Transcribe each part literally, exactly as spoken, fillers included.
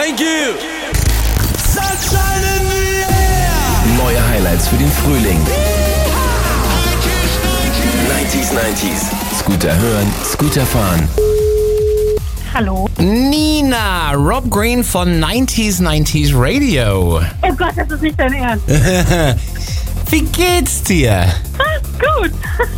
Thank you. Sunshine in the air. Neue Highlights für den Frühling. neunziger neunziger. Scooter hören, Scooter fahren. Hallo. Nina, Rob Green von neunziger neunziger Radio. Oh Gott, das ist nicht dein Ernst. Wie geht's dir? Ah, gut.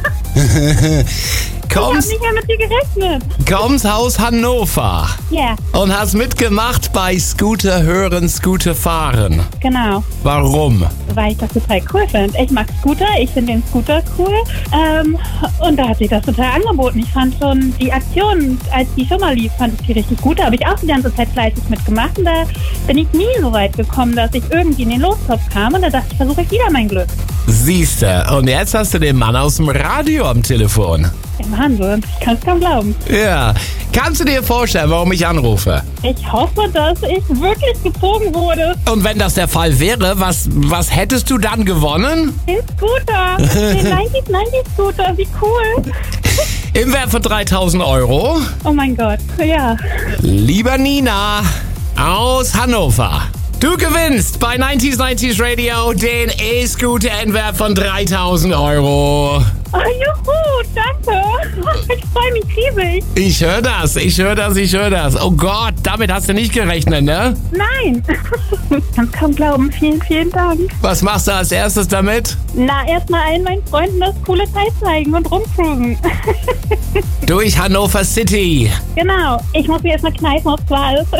Ich hab Kommst, nicht mehr mit dir gerechnet. kommst aus Hannover Ja, yeah, und hast mitgemacht bei Scooter hören, Scooter fahren. genau. Warum? Weil ich das total cool finde. Ich mag Scooter, ich finde den Scooter cool. Ähm, und da hat sich das total angeboten. Ich fand schon die Aktion, als die schon mal lief, fand ich die richtig gut. Da habe ich auch die ganze Zeit fleißig mitgemacht. Und da bin ich nie so weit gekommen, dass ich irgendwie in den Lostopf kam. Und da dachte ich, versuche ich wieder mein Glück. Siehste, und jetzt hast du den Mann aus dem Radio am Telefon. Ja, Wahnsinn, ich kann es kaum glauben. Ja, kannst du dir vorstellen, warum ich anrufe? Ich hoffe, dass ich wirklich gezogen wurde. Und wenn das der Fall wäre, was, was hättest du dann gewonnen? Den Scooter, den neunziger neunziger Scooter, wie cool. Im Wert von dreitausend Euro. Oh mein Gott, ja. Lieber Nina aus Hannover, du gewinnst bei neunziger neunziger Radio den E-Scooter im Wert von dreitausend Euro. Oh, juhu, danke. Ich freue mich riesig. Ich höre das, ich höre das, ich höre das. Oh Gott, damit hast du nicht gerechnet, ne? Nein. Ich kann es kaum glauben. Vielen, vielen Dank. Was machst du als erstes damit? Na, erstmal allen meinen Freunden das coole Teil zeigen und rumcruisen. Durch Hannover City. Genau. Ich muss mir erstmal kneifen, ob es wahr ist.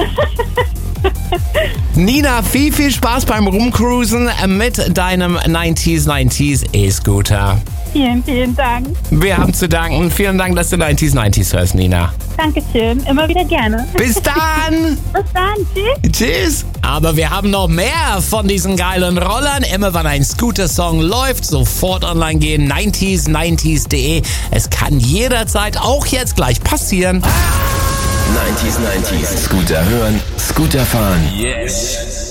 Nina, viel, viel Spaß beim Rumcruisen mit deinem neunziger neunziger E-Scooter. Vielen, vielen Dank. Wir haben zu danken. Vielen Dank, dass du neunziger neunziger hörst, Nina. Dankeschön. Immer wieder gerne. Bis dann. Bis dann. Tschüss. Tschüss. Aber wir haben noch mehr von diesen geilen Rollern. Immer wenn ein Scooter-Song läuft, sofort online gehen. neunziger neunziger punkt de. Es kann jederzeit, auch jetzt gleich passieren. neunziger neunziger. Scooter hören, Scooter fahren. Yes.